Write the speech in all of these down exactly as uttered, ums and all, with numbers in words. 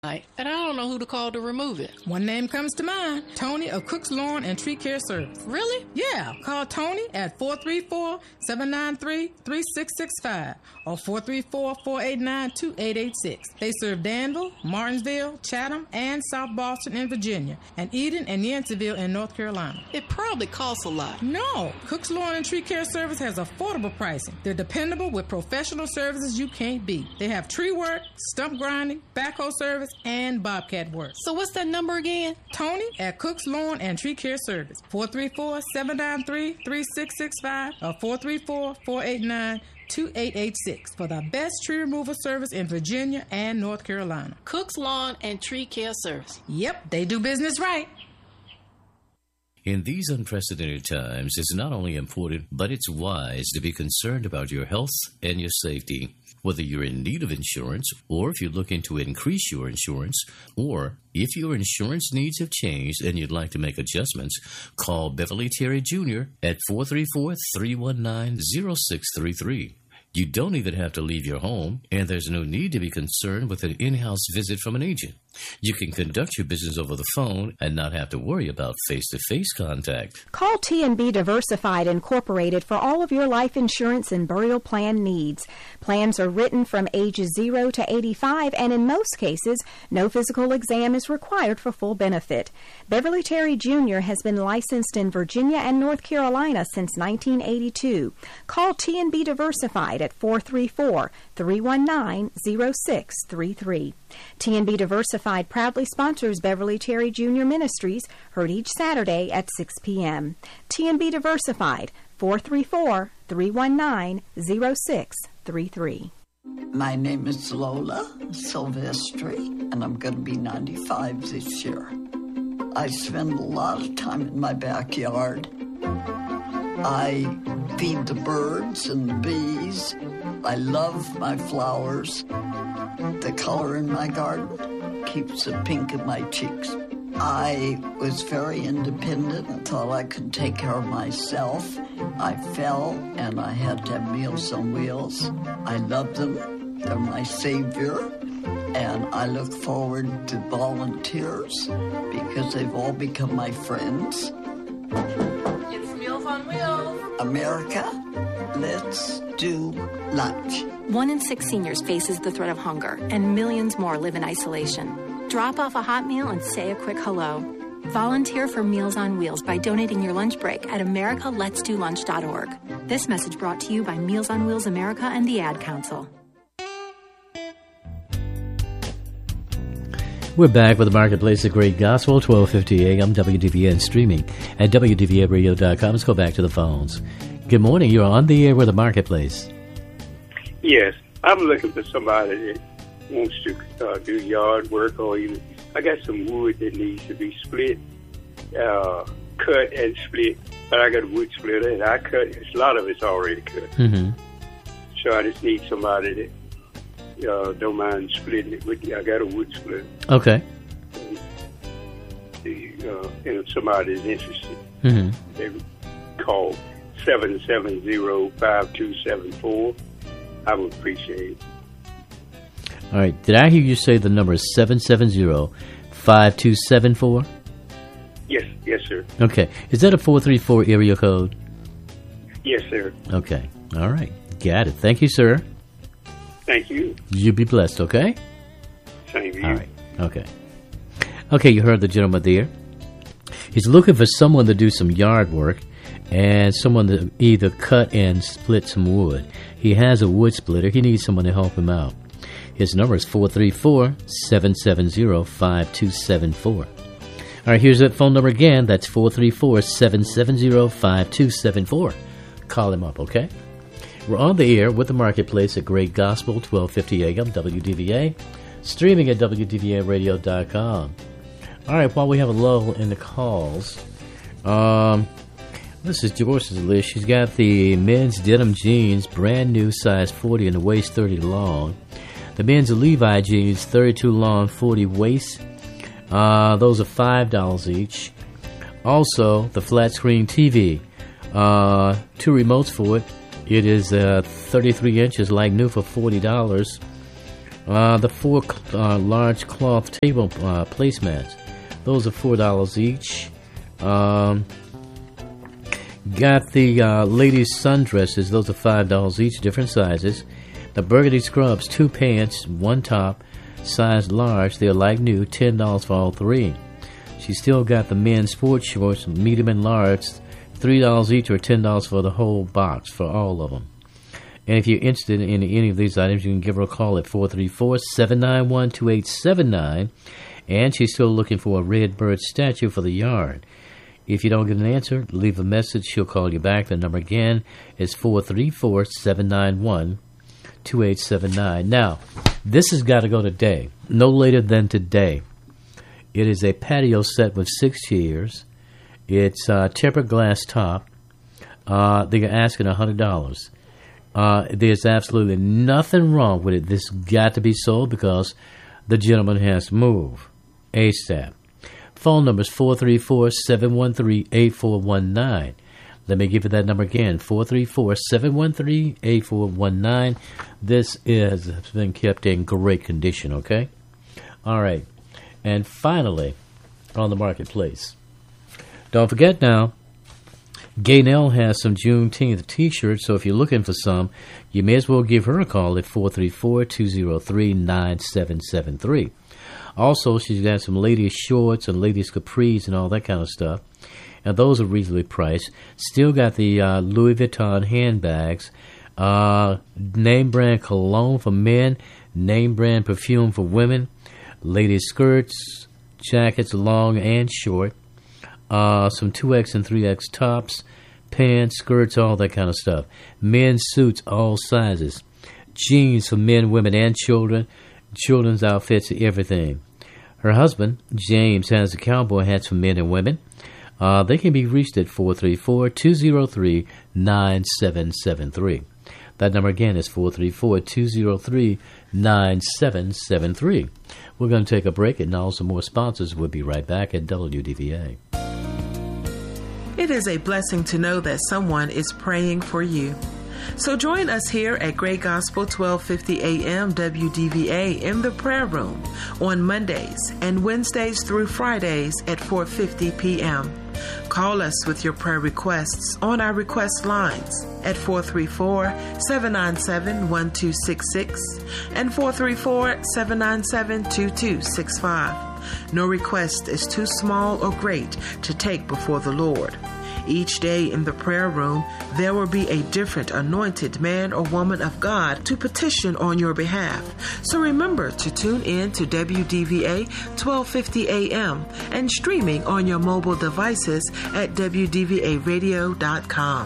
And I don't know who to call to remove it. One name comes to mind, Tony of Cook's Lawn and Tree Care Service. Really? Yeah, call Tony at four three four, seven nine three, three six six five or four three four, four eight nine, two eight eight six. They serve Danville, Martinsville, Chatham, and South Boston in Virginia, and Eden and Yanceyville in North Carolina. It probably costs a lot. No, Cook's Lawn and Tree Care Service has affordable pricing. They're dependable with professional services you can't beat. They have tree work, stump grinding, backhoe service, and bobcat work. So what's that number again? Tony at Cook's Lawn and Tree Care Service, four three four, seven nine three, three six six five or four three four, four eight nine, two eight eight six for the best tree removal service in Virginia and North Carolina. Cook's Lawn and Tree Care Service. Yep, they do business right. In these unprecedented times, it's not only important, but it's wise to be concerned about your health and your safety. Whether you're in need of insurance, or if you're looking to increase your insurance, or if your insurance needs have changed and you'd like to make adjustments, call Beverly Terry Junior at four three four, three one nine, zero six three three. You don't even have to leave your home, and there's no need to be concerned with an in-house visit from an agent. You can conduct your business over the phone and not have to worry about face-to-face contact. Call T and B Diversified Incorporated for all of your life insurance and burial plan needs. Plans are written from ages zero to eighty-five, and in most cases, no physical exam is required for full benefit. Beverly Terry Junior has been licensed in Virginia and North Carolina since nineteen eighty-two. Call T and B Diversified at four three four, three one nine, zero six three three. T and B Diversified proudly sponsors Beverly Terry Junior Ministries, heard each Saturday at six p.m. T and B Diversified, four three four, three one nine, zero six three three. My name is Lola Silvestri, and I'm going to be ninety-five this year. I spend a lot of time in my backyard. I feed the birds and the bees. I love my flowers. The color in my garden keeps the pink in my cheeks. I was very independent and thought I could take care of myself. I fell and I had to have Meals on Wheels. I love them. They're my savior. And I look forward to volunteers because they've all become my friends. It's Meals on Wheels. America, let's do lunch. One in six seniors faces the threat of hunger, and millions more live in isolation. Drop off a hot meal and say a quick hello. Volunteer for Meals on Wheels by donating your lunch break at america lets do lunch dot org. This message brought to you by Meals on Wheels America and the Ad Council. We're back with the Marketplace of Great Gospel, twelve fifty a.m. W D V N, streaming at w d v a radio dot com. Let's go back to the phones. Good morning. You're on the air with the Marketplace. Yes, I'm looking for somebody that wants to uh, do yard work, or even I got some wood that needs to be split, uh, cut and split. But I got a wood splitter, and I cut. A lot of it's already cut. Mm-hmm. So I just need somebody that uh, don't mind splitting it with me. I got a wood splitter. Okay. And, uh, and if somebody is interested, mm-hmm. they would call seven seven zero, five two seven four. I would appreciate it. All right. Did I hear you say the number is seven seven zero, five two seven four? Yes. Yes, sir. Okay. Is that a four three four area code? Yes, sir. Okay. All right. Got it. Thank you, sir. Thank you. You be blessed, okay? Same to you. All right. Okay. Okay, you heard the gentleman there. He's looking for someone to do some yard work and someone to either cut and split some wood. He has a wood splitter. He needs someone to help him out. His number is four three four, seven seven zero, five two seven four. All right, here's that phone number again. That's four three four, seven seven zero, five two seven four. Call him up, okay? We're on the air with the Marketplace at Great Gospel, twelve fifty a.m. W D V A, streaming at w d v a radio dot com. All right, while we have a lull in the calls, um, this is Joyce's list. She's got the men's denim jeans, brand new, size forty in the waist, thirty long. The men's Levi jeans, thirty-two long, forty waist. Uh, those are five dollars each. Also, the flat screen T V, uh, two remotes for it. It is uh, thirty-three inches, like new, for forty dollars. Uh, the four uh, large cloth table uh, placemats, those are four dollars each. Um, got the uh, ladies' sundresses, those are five dollars each, different sizes. The burgundy scrubs, two pants, one top, size large, they're like new, ten dollars for all three. She still got the men's sports shorts, medium and large, three dollars each or ten dollars for the whole box for all of them. And if you're interested in any of these items, you can give her a call at four three four, seven nine one, two eight seven nine. And she's still looking for a red bird statue for the yard. If you don't get an answer, leave a message. She'll call you back. The number again is four three four, seven nine one, two eight seven nine. Now, this has got to go today, no later than today. It is a patio set with six chairs. It's a tempered glass top. Uh, they're asking one hundred dollars. Uh, there's absolutely nothing wrong with it. This got to be sold because the gentleman has to move ASAP. Phone number is four three four, seven one three, eight four one nine. Let me give you that number again, four three four, seven one three, eight four one nine. This is has been kept in great condition, okay? All right. And finally, on the marketplace, don't forget now, Gaynell has some Juneteenth T-shirts, so if you're looking for some, you may as well give her a call at four three four, two zero three, nine seven seven three. Also, she's got some ladies' shorts and ladies' capris and all that kind of stuff, and those are reasonably priced. Still got the uh, Louis Vuitton handbags, uh, name brand cologne for men, name brand perfume for women, ladies' skirts, jackets long and short, Uh, some two X and three X tops, pants, skirts, all that kind of stuff. Men's suits, all sizes. Jeans for men, women, and children. Children's outfits, everything. Her husband, James, has the cowboy hats for men and women. Uh, they can be reached at four three four, two zero three, nine seven seven three. That number again is four three four, two zero three, nine seven seven three. We're going to take a break, and now some more sponsors. We'll be right back at W D V A. It is a blessing to know that someone is praying for you. So join us here at Great Gospel twelve fifty A M W D V A in the prayer room on Mondays and Wednesdays through Fridays at four fifty P M Call us with your prayer requests on our request lines at four three four, seven nine seven, one two six six and four three four, seven nine seven, two two six five. No request is too small or great to take before the Lord. Each day in the prayer room, there will be a different anointed man or woman of God to petition on your behalf. So remember to tune in to W D V A twelve fifty A M and streaming on your mobile devices at W D V A radio dot com.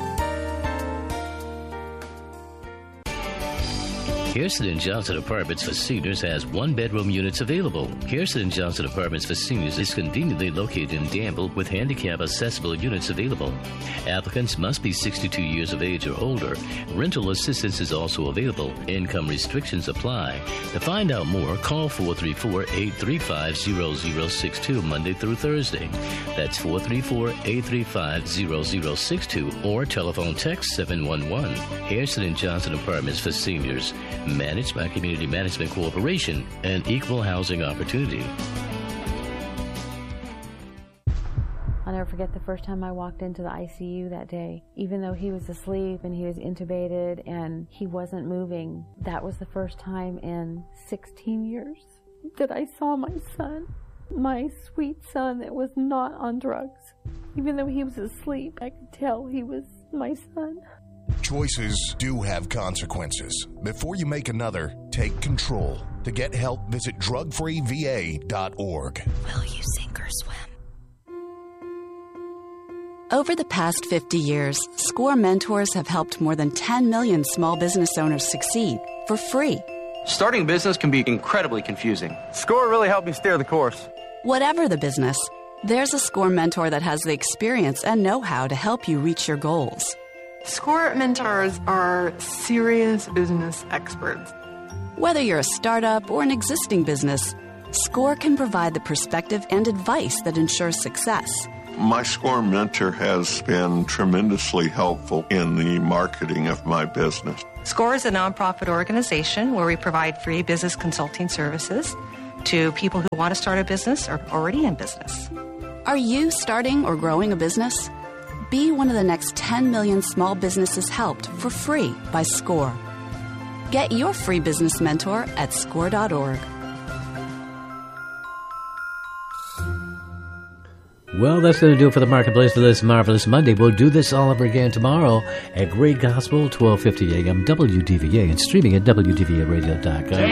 Harrison and Johnson Apartments for Seniors has one-bedroom units available. Harrison and Johnson Apartments for Seniors is conveniently located in Danville with handicap-accessible units available. Applicants must be sixty-two years of age or older. Rental assistance is also available. Income restrictions apply. To find out more, call four three four, eight three five, zero zero six two Monday through Thursday. That's four three four, eight three five, zero zero six two or telephone text seven one one. Harrison and Johnson Apartments for Seniors. Managed by Community Management Corporation and Equal Housing Opportunity. I'll never forget the first time I walked into the I C U that day. Even though he was asleep and he was intubated and he wasn't moving, that was the first time in sixteen years that I saw my son, my sweet son that was not on drugs. Even though he was asleep, I could tell he was my son. Choices do have consequences. Before you make another, take control. To get help, visit drug free V A dot org. Will you sink or swim? Over the past fifty years, SCORE mentors have helped more than ten million small business owners succeed for free. Starting a business can be incredibly confusing. SCORE really helped me steer the course. Whatever the business, there's a SCORE mentor that has the experience and know-how to help you reach your goals. SCORE mentors are serious business experts. Whether you're a startup or an existing business, SCORE can provide the perspective and advice that ensures success. My SCORE mentor has been tremendously helpful in the marketing of my business. SCORE is a nonprofit organization where we provide free business consulting services to people who want to start a business or already in business. Are you starting or growing a business? Be one of the next ten million small businesses helped for free by SCORE. Get your free business mentor at score dot org. Well, that's going to do it for the Marketplace for this Marvelous Monday. We'll do this all over again tomorrow at Great Gospel, twelve fifty a.m., W D V A, and streaming at W D V A radio dot com.